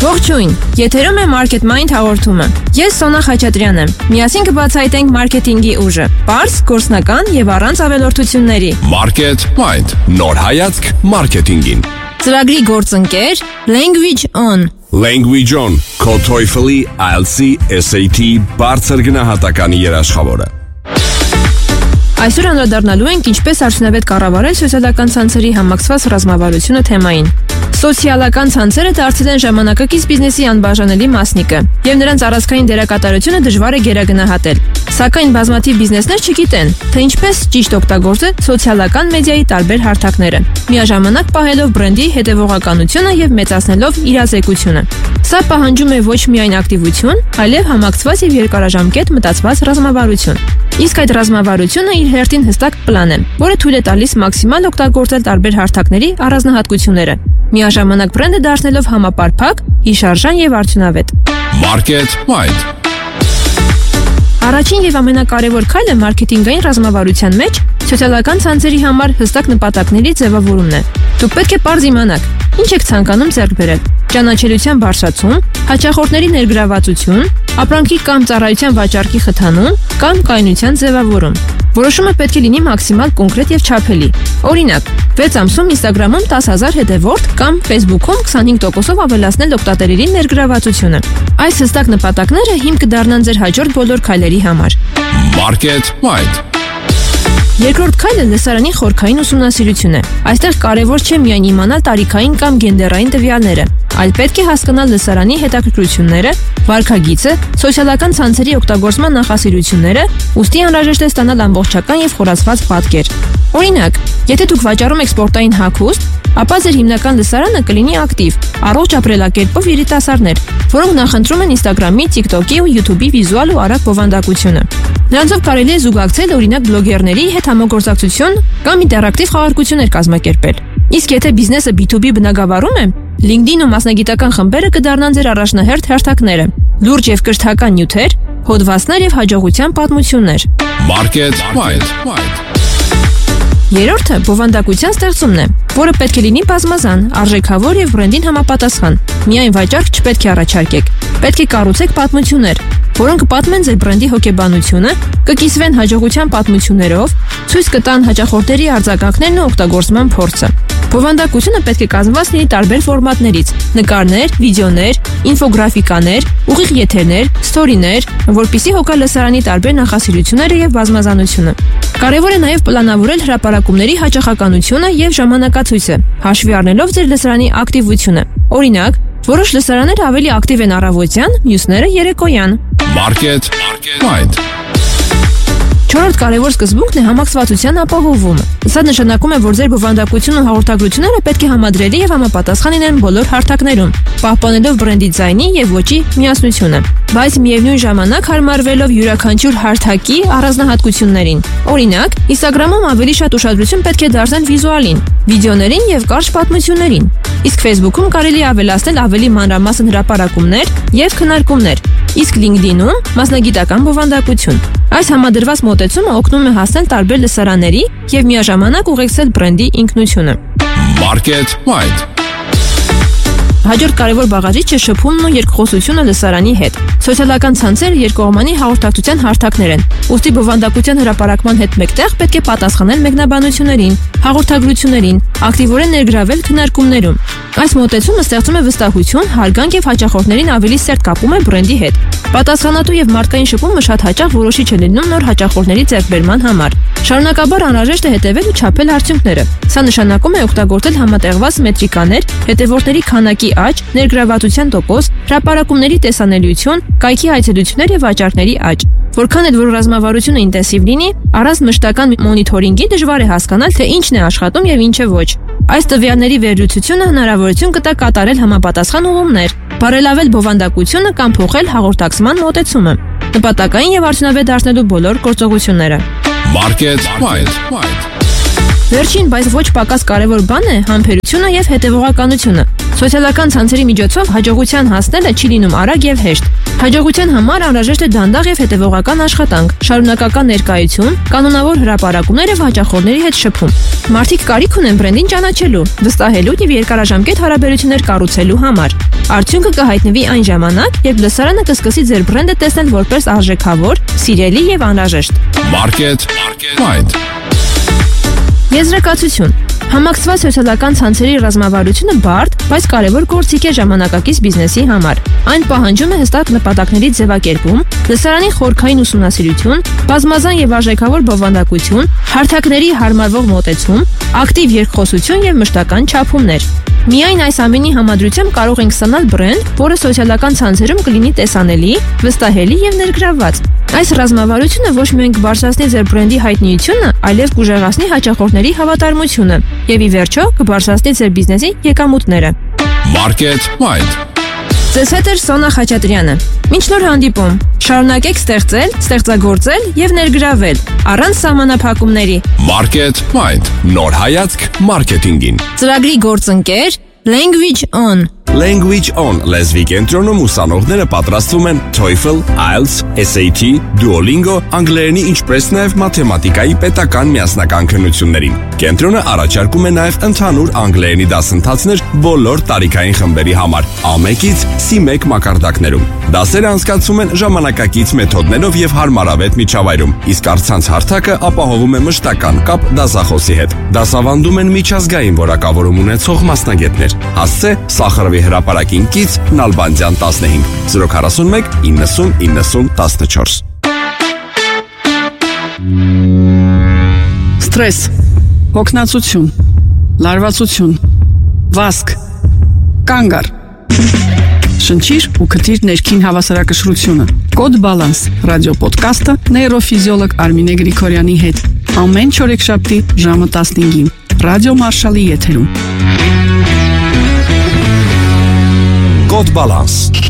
Ողջույն, եթերում է Market Mind հաղորդումը։ Ես Սոնա Խաչատրյանն եմ։ Միասին կբացահայտենք մարքեթինգի ուժը, պարզ, գործնական եւ առանց ավելորդությունների։ Market Mind, նոր հայացք մարքեթինգին։ Ծրագրի գործընկեր Language On։ Language On, քո TOEFL-ի, IELTS-ի, SAT բարձր գնահատականի երաշխավորը։ Այսօր անդրադառնալու ենք ինչպես արդյունավետ կառավարել սոցիալական ցանցերի համակցված ռազմավարությունը թեմային։ Սոցիալական ցանցերը դարձել են ժամանակակից բիզնեսի անբաժանելի մասնիկը, եւ նրանց առանցքային դերակատարությունը դժվար է գերագնահատել։ Սակայն բազմաթիվ բիզնեսներ չգիտեն, թե ինչպես ճիշտ օգտագործել սոցիալական մեդիայի տարբեր հարթակները, միաժամանակ պահելով բրենդի հետևողականությունը եւ մեծացնելով իրազեկությունը։ Սա պահանջում է ոչ միայն ակտիվություն, այլև համակցված եւ երկարաժամկետ մտածված ռազմավարություն։ Իսկ այդ ռազմավարությունը իր հերթին հստակ պլան է, որը թույլ է տալիս մաքսիմալ օգտագործել տարբեր հարթակների առանձնահատկությունները, միաժամանակ բրենդը դարձնելով համապարփակ, հիշարժան եւ արդյունավետ։ Market Mind։ Առաջին եւ ամենակարևոր քայլը մարքեթինգային ռազմավարության մեջ սոցիալական ցանցերի համար հստակ նպատակների ձևավորումն է։ Դուք պետք է պարզ իմանաք, ինչ եք ցանկանում ձեռք բերել՝ ճանաչելիության բարձրացում, հաճախորդների ներգրավվածություն, ապրանքի կամ ծառայության վաճառքի խթանում կամ կայունության ձևավորում։ Որոշումը պետք է լինի մաքսիմալ կոնկրետ եւ չափելի։ Օրինակ, 6 ամսում Instagram-ում 10,000 հետևորդ կամ Facebook-ում 25%-ով ավելացնել օգտատերերի ներգրավվածությունը։ Այս հստակ նպատակները հիմք կդառնան ձեր հաջորդ բոլոր քայլերի համար։ Market Mind։ Երկրորդ քայլը լսարանի խորքային ուսումնասիրություն է։ Այստեղ կարևոր չէ միայն իմանալ տարիքային կամ գենդերային տվյալները, այլ պետք է հասկանալ լսարանի հետաքրքրությունները, վարքագիծը, սոցիալական ցանցերի օգտագործման նախասիրությունները, ուստի անհրաժեշտ է ստանալ ամբողջական եւ խորացված պատկեր։ Օրինակ, եթե դուք վաճառում եք սպորտային հագուստ, ապա ձեր հիմնական լսարանը կլինի ակտիվ, առողջ ապրելակերպով երիտասարդներ, որոնք նախընտրում են Instagram-ի, TikTok-ի ու YouTube-ի վիզուալ ու արագ բովանդակությունը։ Նրանցով կարելի է զուգակցել օրինակ բլոգերների հետ համագործակցություն կամ ինտերակտիվ խաղարկություններ կազմակերպել։ Իսկ եթե բիզնեսը B2B բնագավառում է, LinkedIn ու մասնագիտական խմբերը կդառնան ձեր առաջնահերթ հարթակները, լուրջ եւ կրթական նյութեր, հոդվածներ եւ հաջողության պատմություններ։ Market Mind։ Երրորդը բովանդակության ստեղծումն է, որը պետք է լինի բազմազան, արժեքավոր եւ բրենդին համապատասխան։ Միայն վաճառք չպետք է առաջարկեք։ Պետք է կառուցեք պատմություններ, որոնք կպատմեն ձեր բրենդի հոգեբանությունը, կկիսվեն հաջողության պատմություններով, ցույց կտան հաճախորդների արձագանքներն ու օգտագործման փորձը։ Բովանդակությունը պետք է կազմված լինի տարբեր ֆորմատներից՝ նկարներ, վիդեոներ, ինֆոգրաֆիկաներ, ուղիղ եթերներ, սթորիներ, որպեսզի հոգա լսարանի տարբեր նախասիրությունները եւ բազմազանությունը։ Կարևոր է նաեւ պլանավորել հրապարակումների հաճախականությունը եւ ժամանակացույցը, հաշվի առնելով ձեր լսարանի ակտիվությունը։ Օրինակ, որոշ լսարաններ ավելի ակտիվ են առավոտյան, մյուսները երեկոյան։ Market Mind։ Չորրորդ կարևոր սկզբունքն է համակցվածության ապահովումը։ Սա նշանակում է, որ ձեր բովանդակությունն ու հաղորդագրությունները պետք է համադրելի եւ համապատասխան լինեն բոլոր հարթակներում, պահպանելով բրենդի ձայնի եւ ոճի միասնությունը, բայց միևնույն ժամանակ հարմարվելով յուրաքանչյուր հարթակի առանձնահատկություններին։ Օրինակ, Instagram-ում ավելի շատ ուշադրություն պետք է դարձնել վիզուալին, վիդեոներին եւ կարճ պատմություններին։ Իսկ Facebook-ում կարելի է ավելացնել ավելի մանրամասն հրապարակումներ եւ քննարկումներ, իսկ LinkedIn-ում մասնագիտական բովանդակություն։ Այս համադրված մոտեցումը օգնում է հասնել տարբեր լսարանների եւ միաժամանակ ուղեկցել բրենդի ինքնությունը։ Market Mind։ Հաջորդ կարևոր բաղադրիչը շփումն ու երկխոսությունը լսարանի հետ։ Սոցիալական ցանցերը երկկողմանի հաղորդակցության հարթակներ են։ Ուստի բովանդակության հրապարակման հետ մեկտեղ պետք է պատասխանել մեկնաբանություններին, հաղորդագրություններին, ակտիվորեն ներգրավել քննարկումներում։ Այս մոտեցումը ստեղծում է վստահություն, հարգանք եւ հաճախորդներին ավելի սերտ կապում է բրենդի հետ։ Պատասխանատու եւ մարդկային շփումը շատ հաճախ որոշիչ է լինում նոր հաճախորդների ձեռքբերման համար։ Շարունակաբար անհրաժեշտ է հետևել ու չափել արդյունքները։ Սա նշանակում է օգտագործել համատեղված մետրիկաներ, հետևորդների քանակի աճ, ներգրավվածության տոկոս, հրապարակումների տեսանելիություն, կայքի այցելություններ եւ վաճառքների աճ։ Որքան էլ որ ռազմավարությունը ինտենսիվ լինի, առանց մշտական մոնիթորինգի դժվար է հասկանալ, թե ինչն է աշխատում եւ ինչը ոչ։ Այս տվյալների վերլուծությունը հնարավորություն կտա կատարել համապատասխան ուղումներ, բարելավել բովանդակությունը կամ փոխել հաղորդակցման մոտեցումը, նպատակային եւ արդյունավետ դարձնելու բոլոր գործողությունները։ Market Mind։ Վերջին, բայց ոչ պակաս կարևոր բան է համբերությունը եւ հետևողականությունը։ Սոցիալական ցանցերի միջոցով հաջողության հասնելը չի լինում արագ եւ հեշտ։ Հաջողության համար անհրաժեշտ է դանդաղ եւ հետեւողական աշխատանք, շարունակական ներկայություն, կանոնավոր հրապարակումներ եւ հաճախորդների հետ շփում։ Մարդիկ կարիք ունեն բրենդին ճանաչելու, վստահելու եւ երկարաժամկետ հարաբերություններ կառուցելու համար։ Արդյունքը կհայտնվի այն ժամանակ, երբ լսարանը կսկսի ձեր բրենդը տեսնել որպես արժեքավոր, սիրելի եւ անհրաժեշտ։ Market Mind. Եզրակացություն։ Համակցված սոցիալական ցանցերի ռազմավարությունը բարդ, բայց կարևոր գործիք է ժամանակակից բիզնեսի համար։ Այն պահանջում է հստակ նպատակների ձևակերպում, լսարանի խորքային ուսումնասիրություն, բազմազան եւ արժեքավոր բովանդակություն, հարթակների հարմարվող մոտեցում, ակտիվ երկխոսություն եւ մշտական չափումներ։ Միայն այս ամենի համադրությամբ կարող ենք ստանալ բրենդ, որը սոցիալական ցանցերում կլինի տեսանելի, վստահելի եւ ներգրավված։ Այս ռազմավարությունը ոչ միայն կբարձրացնի ձեր բրենդի հայտնիությունը, այլև կուժեղացնի հաճախորդների հավատարմությունը եւ ի վերջո կբարձրացնի ձեր բիզնեսի եկամուտները։ Market Mind. Ձեզ հետ է Սոնա Խաչատրյանը։ Մինչ նոր հանդիպում, շարունակեք ստեղծել, ստեղծագործել եւ ներգրավել առանց սահմանափակումների։ Market Mind. Նոր հայացք մարքեթինգին։ Ծրագրի գործընկեր Language On. Language On լեզվի կենտրոնում ուսանողները պատրաստվում են TOEFL, IELTS, SAT, Duolingo, անգլերենի ինչպես նաև մաթեմատիկայի պետական միասնական քննություններին։ Կենտրոնը առաջարկում է նաև ընդհանուր անգլերենի դասընթացներ բոլոր տարիքային խմբերի համար, A1-ից C1 մակարդակներում։ Դասերը անցկացվում են ժամանակակից մեթոդներով եւ հարմարավետ միջավայրում, իսկ առցանց հարթակը ապահովում է մշտական կապ դասախոսի հետ։ Դասավանդում են միջազգային որակավորում ունեցող մասնագետներ։ Հասցե Սախարովի հրապարակին կից Նալբանդյան 15 041 90 90 14։ Ստրես, հոգնածություն, լարվածություն, վազք, կանգար։ Շնչիր ու քթիր ներքին հավասարակշռությունը։ Կոդ Բալանս ռադիոպոդքասթը նեյրոֆիզիոլոգ Արմինե Գրիգորյանի հետ։ Ամեն չորեքշաբթի ժամը 15-ին Ռադիո Մարշալի եթերում։ Code Balance.